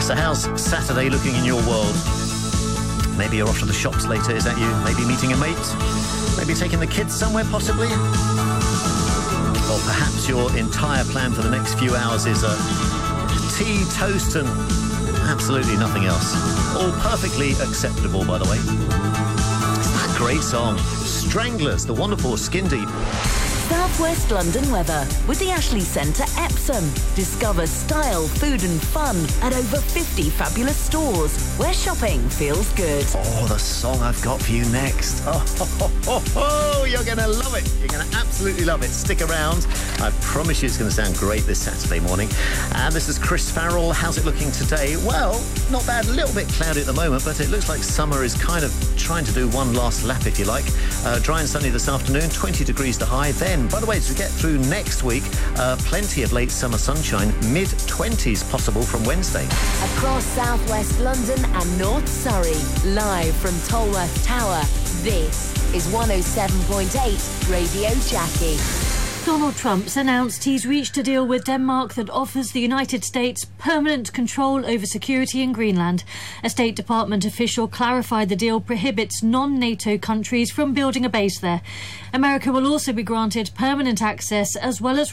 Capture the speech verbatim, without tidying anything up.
So how's Saturday looking in your world? Maybe you're off to the shops later, is that you? Maybe meeting a mate? Maybe taking the kids somewhere, possibly? Or perhaps your entire plan for the next few hours is a tea, toast and absolutely nothing else. All perfectly acceptable, by the way. That great song. Stranglers, the wonderful Skin Deep. South West London weather with the Ashley Centre Epsom. Discover style, food and fun at over fifty fabulous stores where shopping feels good. Oh, the song I've got for you next. Oh, ho, ho, ho, ho. You're going to love it. You're going to absolutely love it. Stick around. I promise you it's going to sound great this Saturday morning. And this is Chris Farrell. How's it looking today? Well, not bad. A little bit cloudy at the moment, but it looks like summer is kind of trying to do one last lap, if you like. Uh, dry and sunny this afternoon, twenty degrees the high. Then, by the way, as we get through next week, uh, plenty of late summer sunshine, mid twenties possible from Wednesday. Across South West London and North Surrey, live from Tolworth Tower, this is one oh seven point eight Radio Jackie. Donald Trump's announced he's reached a deal with Denmark that offers the United States permanent control over security in Greenland. A State Department official clarified the deal prohibits non-NATO countries from building a base there. America will also be granted permanent access as well as